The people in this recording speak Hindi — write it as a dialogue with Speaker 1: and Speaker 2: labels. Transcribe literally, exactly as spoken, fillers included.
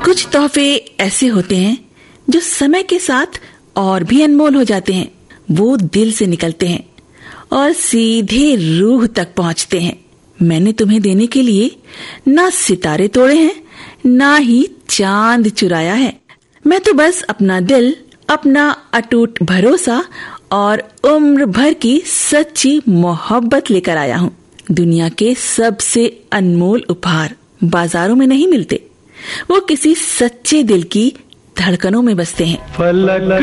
Speaker 1: कुछ तोहफे ऐसे होते हैं जो समय के साथ और भी अनमोल हो जाते हैं। वो दिल से निकलते हैं और सीधे रूह तक पहुंचते हैं। मैंने तुम्हें देने के लिए ना सितारे तोड़े हैं, ना ही चांद चुराया है। मैं तो बस अपना दिल, अपना अटूट भरोसा और उम्र भर की सच्ची मोहब्बत लेकर आया हूँ। दुनिया के सबसे अनमोल उपहार बाजारों में नहीं मिलते, वो किसी सच्चे दिल की धड़कनों में बसते हैं।